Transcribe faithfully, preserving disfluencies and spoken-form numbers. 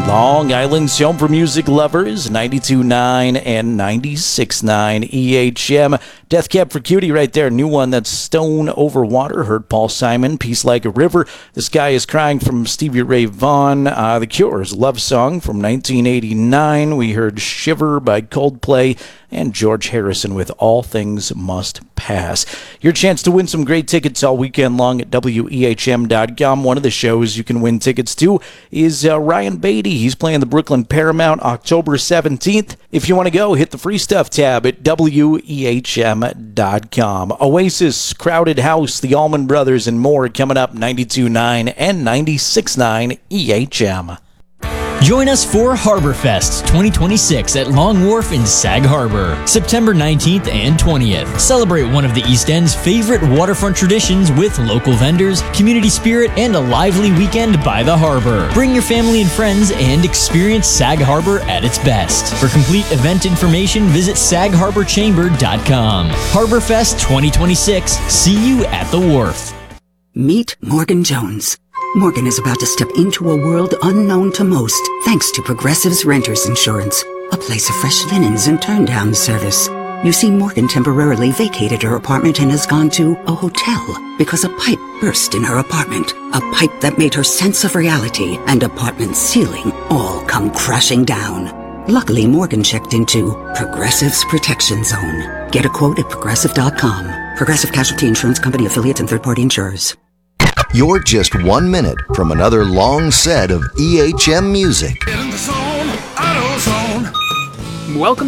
Long Island's home for music lovers, ninety-two point nine and ninety-six point nine E H M. Death Cab for Cutie right there. New one, that's Stone Over Water. Heard Paul Simon, Peace Like a River. The Sky is Crying from Stevie Ray Vaughan. Uh, the Cure's Love Song from nineteen eighty-nine. We heard Shiver by Coldplay. And George Harrison with All Things Must Pass. Your chance to win some great tickets all weekend long at W E H M dot com. One of the shows you can win tickets to is uh, Ryan Beatty. He's playing the Brooklyn Paramount October seventeenth. If you want to go, hit the free stuff tab at W E H M dot com. Oasis, Crowded House, the Allman Brothers, and more coming up ninety-two point nine and ninety-six point nine E H M. Join us for HarborFest twenty twenty-six at Long Wharf in Sag Harbor, September nineteenth and twentieth. Celebrate one of the East End's favorite waterfront traditions with local vendors, community spirit, and a lively weekend by the harbor. Bring your family and friends and experience Sag Harbor at its best. For complete event information, visit sag harbor chamber dot com. HarborFest twenty twenty-six. See you at the wharf. Meet Morgan Jones. Morgan is about to step into a world unknown to most, thanks to Progressive's Renters Insurance, a place of fresh linens and turn-down service. You see, Morgan temporarily vacated her apartment and has gone to a hotel because a pipe burst in her apartment. A pipe that made her sense of reality and apartment ceiling all come crashing down. Luckily, Morgan checked into Progressive's Protection Zone. Get a quote at progressive dot com. Progressive Casualty Insurance Company affiliates and third-party insurers. You're just one minute from another long set of E H M music. Get in the zone, auto zone. Welcome